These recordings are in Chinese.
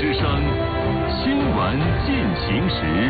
之声，新闻进行时。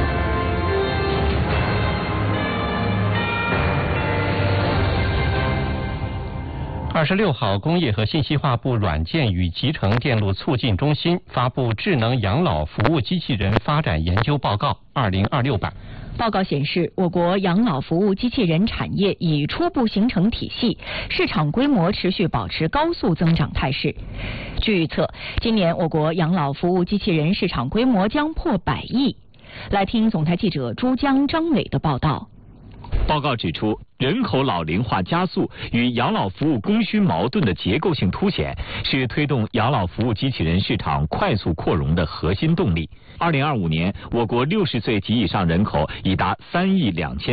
26号，工业和信息化部软件与集成电路促进中心发布《智能养老服务机器人发展研究报告2026版》。 报告显示，我国养老服务机器人产业已初步形成体系，市场规模持续保持高速增长态势。据预测，今年我国养老服务机器人市场规模将破100亿。来听总台记者珠江张伟的报道。 报告指出，人口老龄化加速与养老服务供需矛盾的结构性凸显，是推动养老服务机器人市场快速扩容的核心动力。2025年，我国60岁及以上人口已达3亿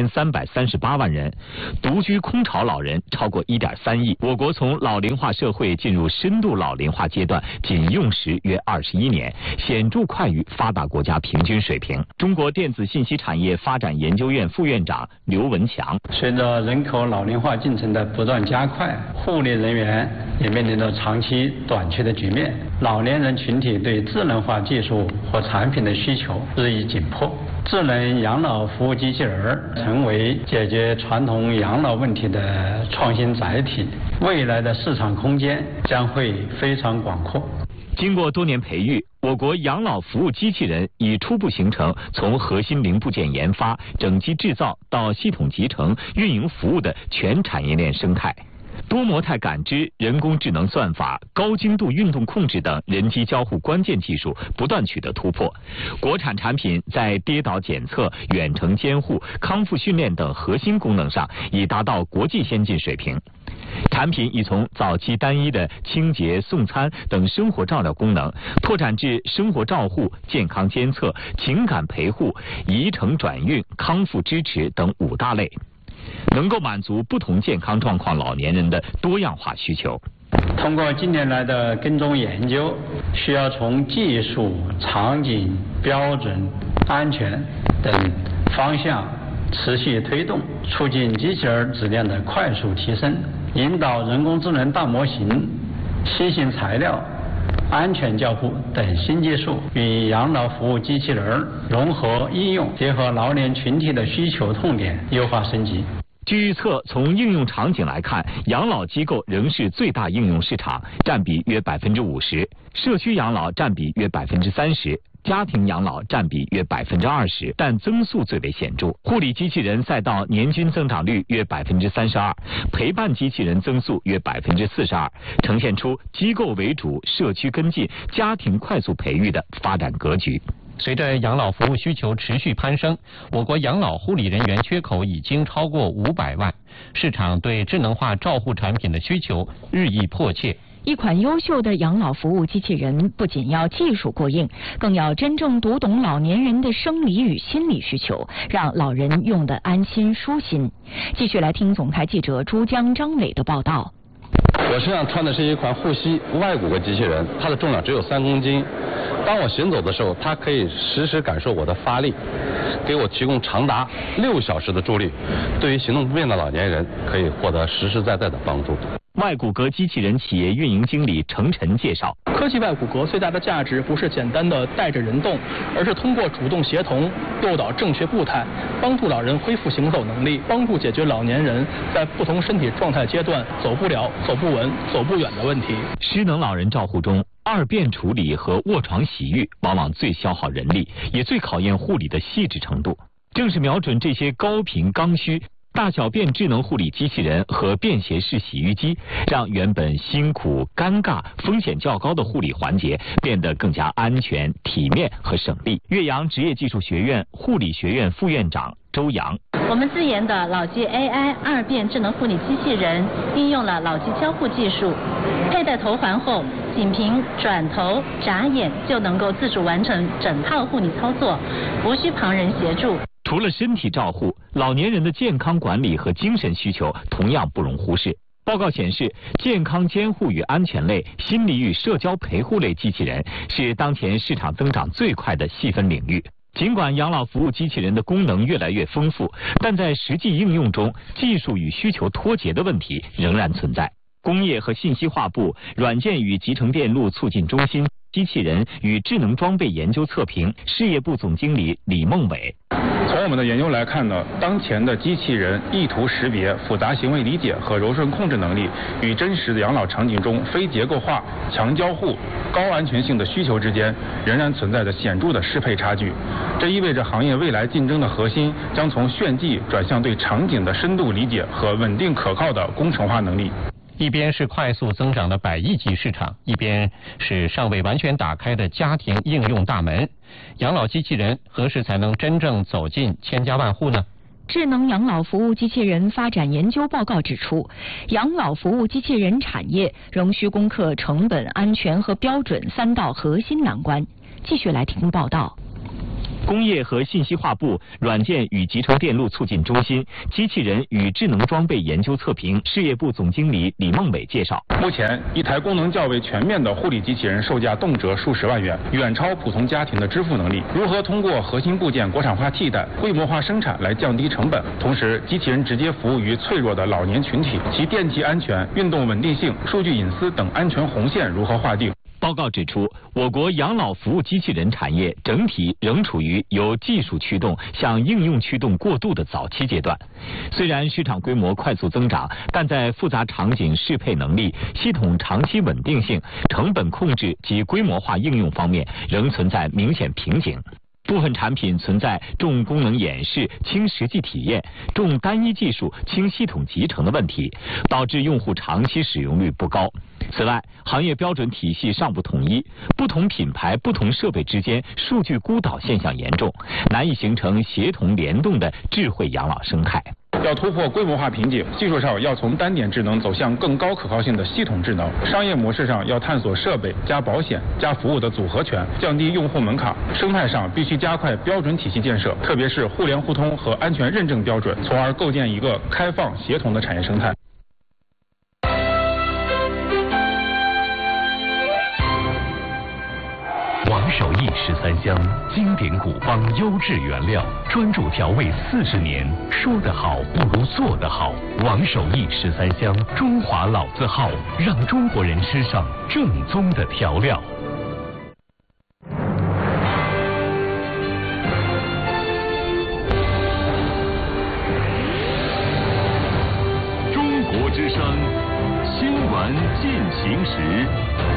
2338万人，独居空巢老人超过1.3亿。我国从老龄化社会进入深度老龄化阶段，仅用时约21年，显著快于发达国家平均水平。中国电子信息产业发展研究院副院长刘文强： 随着人口老龄化进程的不断加快，护理人员也面临着长期短缺的局面，老年人群体对智能化技术和产品的需求日益紧迫。智能养老服务机器人成为解决传统养老问题的创新载体，未来的市场空间将会非常广阔。 经过多年培育，我国养老服务机器人已初步形成从核心零部件研发、整机制造到系统集成、运营服务的全产业链生态。多模态感知、人工智能算法、高精度运动控制等人机交互关键技术不断取得突破，国产产品在跌倒检测、远程监护、康复训练等核心功能上已达到国际先进水平。产品已从早期单一的清洁、送餐等生活照料功能，拓展至生活照护、健康监测、情感陪护、移程转运、康复支持等5大类，能够满足不同健康状况老年人的多样化需求。 通过近年来的跟踪研究，需要从技术、场景、标准、安全等方向持续推动，促进机器人质量的快速提升，引导人工智能大模型、新型材料、安全交互等新技术与养老服务机器人融合应用，结合老年群体的需求痛点，优化升级。 据预测，从应用场景来看，养老机构仍是最大应用市场，占比约50%；社区养老占比约30%。家庭养老占比约20%，但增速最为显著。护理机器人赛道年均增长率约32%，陪伴机器人增速约42%，呈现出机构为主、社区跟进、家庭快速培育的发展格局。 随着养老服务需求持续攀升，我国养老护理人员缺口已经超过500万，市场对智能化照护产品的需求日益迫切。 一款优秀的养老服务机器人不仅要技术过硬，更要真正读懂老年人的生理与心理需求，让老人用得安心舒心。继续来听总台记者珠江张伟的报道。 我身上穿的是一款护膝外骨骼机器人，它的重量只有3公斤。当我行走的时候，它可以实时感受我的发力，给我提供长达6小时的助力。对于行动不便的老年人，可以获得实实在在的帮助。 外骨骼机器人企业运营经理程晨介绍， 科技外骨骼最大的价值不是简单的带着人动，而是通过主动协同诱导正确步态，帮助老人恢复行走能力，帮助解决老年人在不同身体状态阶段走不了、走不稳、走不远的问题。 失能老人照护中，二便处理和卧床洗浴往往最消耗人力，也最考验护理的细致程度。正是瞄准这些高频刚需，大小便智能护理机器人和便携式洗浴机，让原本辛苦、尴尬、风险较高的护理环节变得更加安全、体面和省力。岳阳职业技术学院护理学院副院长周阳： 我们自研的老机 AI 二便智能护理机器人，应用了老机交互技术，佩戴头环后，仅凭转头、眨眼就能够自主完成整套护理操作，无需旁人协助。 除了身体照护，老年人的健康管理和精神需求同样不容忽视。报告显示，健康监护与安全类、心理与社交陪护类机器人是当前市场增长最快的细分领域。尽管养老服务机器人的功能越来越丰富，但在实际应用中，技术与需求脱节的问题仍然存在。工业和信息化部软件与集成电路促进中心机器人与智能装备研究测评事业部总经理李梦伟。 从我们的研究来看呢，当前的机器人意图识别、复杂行为理解和柔顺控制能力与真实的养老场景中非结构化、强交互、高安全性的需求之间仍然存在着显著的适配差距。这意味着行业未来竞争的核心将从炫技转向对场景的深度理解和稳定可靠的工程化能力。 一边是快速增长的100亿级市场，一边是尚未完全打开的家庭应用大门。养老机器人何时才能真正走进千家万户呢？ 智能养老服务机器人发展研究报告指出，养老服务机器人产业仍需攻克成本、安全和标准3道核心难关。继续来听报道。 工业和信息化部软件与集成电路促进中心机器人与智能装备研究测评事业部总经理李梦伟介绍， 目前一台功能较为全面的护理机器人售价动辄数十万元，远超普通家庭的支付能力。如何通过核心部件国产化替代、规模化生产来降低成本？同时，机器人直接服务于脆弱的老年群体，其电气安全、运动稳定性、数据隐私等安全红线如何划定？ 报告指出，我国养老服务机器人产业整体仍处于由技术驱动向应用驱动过渡的早期阶段。虽然市场规模快速增长，但在复杂场景适配能力、系统长期稳定性、成本控制及规模化应用方面仍存在明显瓶颈。部分产品存在重功能演示轻实际体验、重单一技术轻系统集成的问题，导致用户长期使用率不高。此外，行业标准体系尚不统一，不同品牌、不同设备之间数据孤岛现象严重，难以形成协同联动的智慧养老生态。 要突破规模化瓶颈，技术上要从单点智能走向更高可靠性的系统智能，商业模式上要探索设备加保险加服务的组合拳，降低用户门槛。生态上必须加快标准体系建设，特别是互联互通和安全认证标准，从而构建一个开放协同的产业生态。 王守义13香，经典古方优质原料，专注调味40年。说得好不如做得好。王守义13香，中华老字号，让中国人吃上正宗的调料。 中国之声，新闻进行时。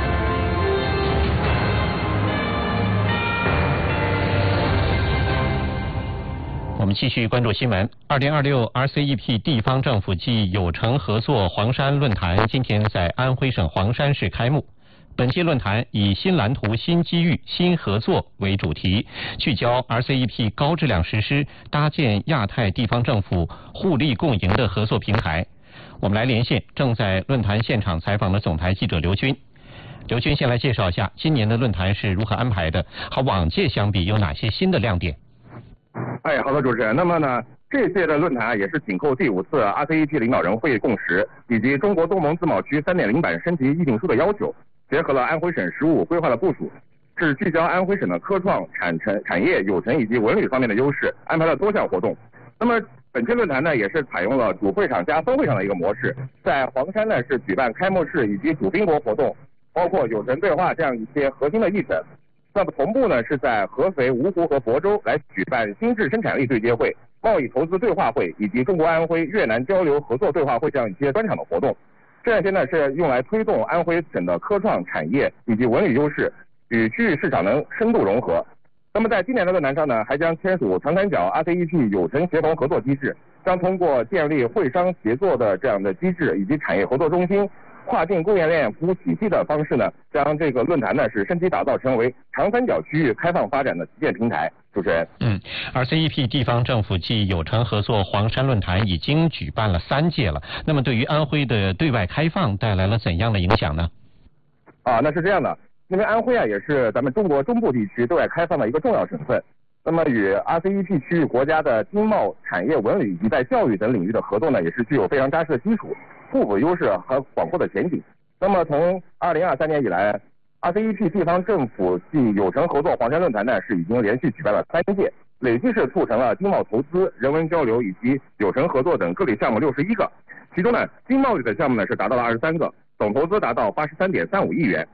我们继续关注新闻。2026 RCEP 地方政府暨有成合作黄山论坛今天在安徽省黄山市开幕。本届论坛以新蓝图、新机遇、新合作为主题，聚焦 RCEP 高质量实施，搭建亚太地方政府互利共赢的合作平台。我们来连线正在论坛现场采访的总台记者刘军。刘军先来介绍一下今年的论坛是如何安排的，和往届相比有哪些新的亮点？ 好的，主持人。那么呢，这届的论坛也是紧扣第5次 RCEP 领导人会议共识，以及中国东盟自贸区3.0版升级议定书的要求，结合了安徽省实务规划的部署，是聚焦安徽省的科创、产业、有成以及文旅方面的优势，安排了多项活动。那么本届论坛呢，也是采用了主会场加分会场的一个模式，在黄山呢是举办开幕式以及主宾国活动，包括有成对话这样一些核心的议程。那么同步呢，是在合肥、芜湖和亳州来举办新质生产力对接会、贸易投资对话会以及中国安徽越南交流合作对话会这样一些专场的活动。这些呢是用来推动安徽省的科创产业以及文旅优势与区域市场能深度融合。那么在今年的论坛上呢，还将签署长三角 RCEP 有成协同合作机制，将通过建立会商协作的这样的机制以及产业合作中心、跨境供应链服务体系的方式呢，将这个论坛呢是升级打造成为长三角区域开放发展的旗舰平台。主持人 ，RCEP 地方政府暨有成合作黄山论坛已经举办了3届了，那么对于安徽的对外开放带来了怎样的影响呢？ 那是这样的，因为安徽也是咱们中国中部地区对外开放的一个重要省份，那么与 RCEP 区域国家的经贸、产业、文旅以及在教育等领域的合作呢，也是具有非常扎实的基础、互补优势和广阔的前景。那么从2023年以来，RCEP 地方政府暨有成合作黄山论坛呢是已经连续举办了3届，累计是促成了经贸投资、人文交流以及有成合作等各类项目61个，其中呢经贸类的项目呢是达到了23个，总投资达到83.35亿元。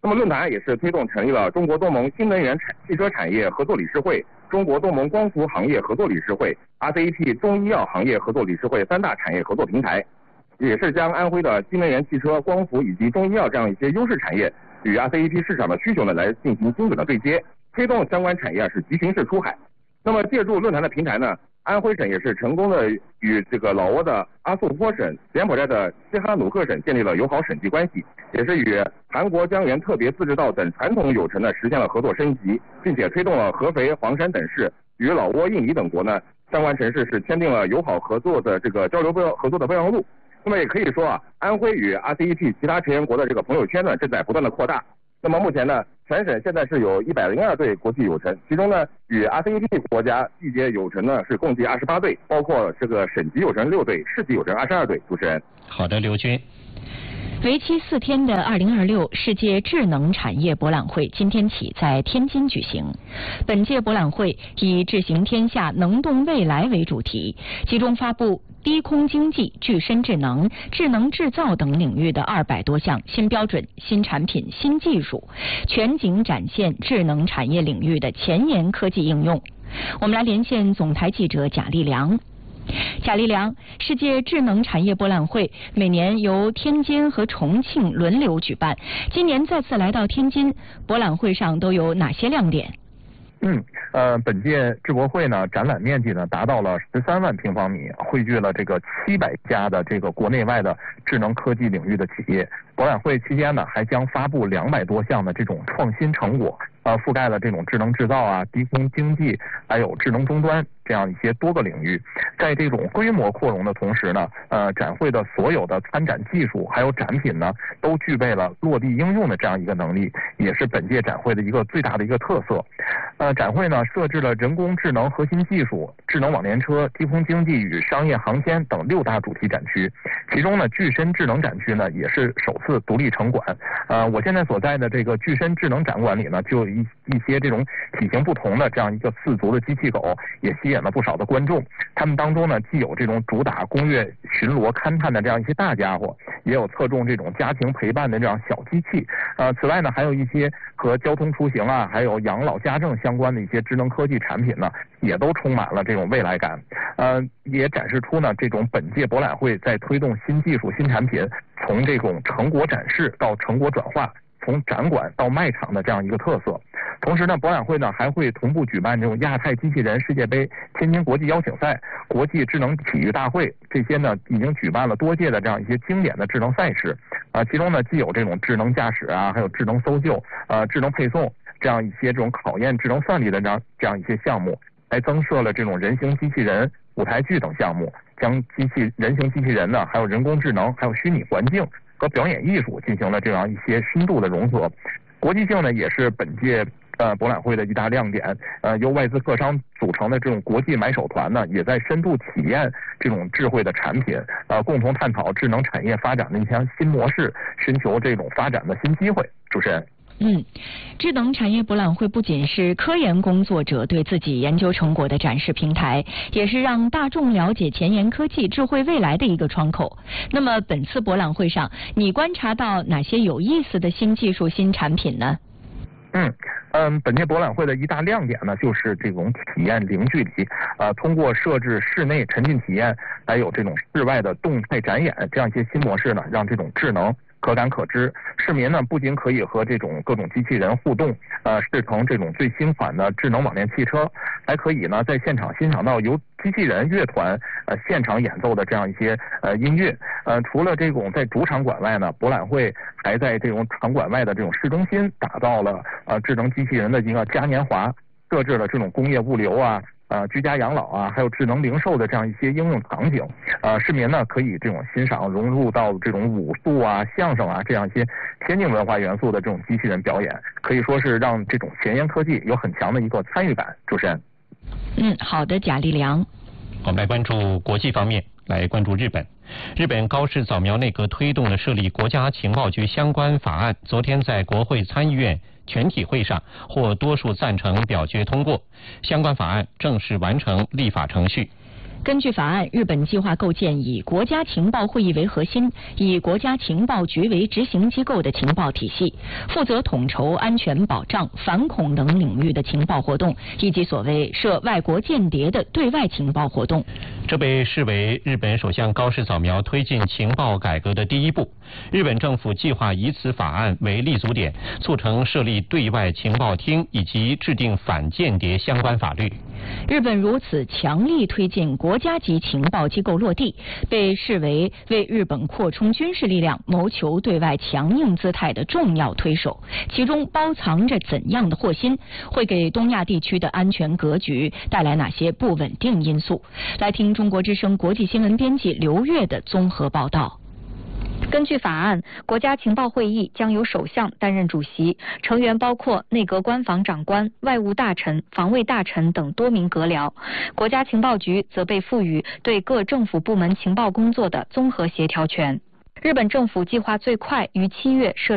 那么论坛也是推动成立了中国东盟新能源汽车产业合作理事会、中国东盟光伏行业合作理事会、RCEP 中医药行业合作理事会3大产业合作平台，也是将安徽的新能源汽车、光伏以及中医药这样一些优势产业与 RCEP 市场的需求呢来进行精准的对接，推动相关产业是急行式出海。那么借助论坛的平台呢，安徽省也是成功的与这个老挝的阿素颇省、柬埔寨的西哈努克省建立了友好省际关系，也是与韩国江源特别自治道等传统友城呢实现了合作升级，并且推动了合肥、黄山等市与老挝、印尼等国呢相关城市是签订了友好合作的这个交流合作的备忘录。那么也可以说啊，安徽与 RCEP 其他成员国的这个朋友圈呢正在不断的扩大。那么目前呢，全省现在是有102对国际友城，其中呢与 RCEP 国家缔结友城呢是共计28对，包括这个省级友城6对，市级友城22对。主持人， 好的，刘军。 为期4天的2026世界智能产业博览会今天起在天津举行。本届博览会以智行天下、能动未来为主题，集中发布低空经济、具身智能、智能制造等领域的200多项新标准、新产品、新技术，全景展现智能产业领域的前沿科技应用。我们来连线总台记者贾立良。贾立良，世界智能产业博览会每年由天津和重庆轮流举办，今年再次来到天津，博览会上都有哪些亮点？ 本届智博会呢，展览面积呢达到了13万平方米，汇聚了这个700家的这个国内外的智能科技领域的企业。博览会期间呢，还将发布200多项的这种创新成果，覆盖了这种智能制造啊、低空经济，还有智能终端这样一些多个领域。在这种规模扩容的同时呢，展会的所有的参展技术还有展品呢，都具备了落地应用的这样一个能力，也是本届展会的一个最大的一个特色。展会呢设置了人工智能核心技术、智能网联车、低空经济与商业航天等6大主题展区，其中呢具身智能展区呢也是首次独立成馆。我现在所在的这个具身智能展馆里呢，就有一些这种体型不同的这样一个4足的机器狗，也吸引了不少的观众。他们当中呢，既有这种主打工业巡逻勘探的这样一些大家伙，也有侧重这种家庭陪伴的这样小机器。此外呢，还有一些和交通出行啊，还有养老家政相关的一些智能科技产品呢，也都充满了这种未来感。也展示出呢这种本届博览会在推动新技术、新产品从这种成果展示到成果转化，从展馆到卖场的这样一个特色。同时呢，博览会呢还会同步举办这种亚太机器人世界杯、天津国际邀请赛、国际智能体育大会，这些呢已经举办了多届的这样一些经典的智能赛事。其中呢既有这种智能驾驶啊，还有智能搜救、智能配送这样一些这种考验智能算力的这样一些项目，还增设了这种人形机器人、舞台剧等项目，将人形机器人呢，还有人工智能，还有虚拟环境和表演艺术进行了这样一些深度的融合。国际性呢也是本届博览会的一大亮点。由外资客商组成的这种国际买手团呢，也在深度体验这种智慧的产品，共同探讨智能产业发展的一项新模式，寻求这种发展的新机会。主持人。 智能产业博览会不仅是科研工作者对自己研究成果的展示平台，也是让大众了解前沿科技、智慧未来的一个窗口。那么本次博览会上，你观察到哪些有意思的新技术、新产品呢？ 本届博览会的一大亮点呢，就是这种体验零距离，通过设置室内沉浸体验，还有这种室外的动态展演这样一些新模式呢，让这种智能可感可知。市民呢不仅可以和这种各种机器人互动，试乘这种最新款的智能网联汽车，还可以呢在现场欣赏到由机器人乐团现场演奏的这样一些音乐。除了这种在主场馆外呢，博览会还在这种场馆外的这种市中心打造了智能机器人的一个嘉年华，设置了这种工业物流啊、居家养老啊，还有智能零售的这样一些应用场景。市民呢可以这种欣赏融入到这种武术啊、相声啊这样一些先进文化元素的这种机器人表演，可以说是让这种前沿科技有很强的一个参与感。主持人。 好的，贾立良。 我们来关注国际方面，来关注日本。日本高市早苗内阁推动的设立国家情报局相关法案，昨天在国会参议院全体会上获多数赞成表决通过，相关法案正式完成立法程序。 根据法案，日本计划构建以国家情报会议为核心，以国家情报局为执行机构的情报体系，负责统筹安全保障、反恐等领域的情报活动，以及所谓涉外国间谍的对外情报活动。 这被视为日本首相高市早苗推进情报改革的第一步。日本政府计划以此法案为立足点，促成设立对外情报厅以及制定反间谍相关法律。 日本如此强力推进国家级情报机构落地，被视为为日本扩充军事力量、谋求对外强硬姿态的重要推手。其中包藏着怎样的祸心？会给东亚地区的安全格局带来哪些不稳定因素？来听中国之声国际新闻编辑刘月的综合报道。 根据法案，国家情报会议将由首相担任主席，成员包括内阁官房长官、外务大臣、防卫大臣等多名阁僚。国家情报局则被赋予对各政府部门情报工作的综合协调权。日本政府计划最快于7月设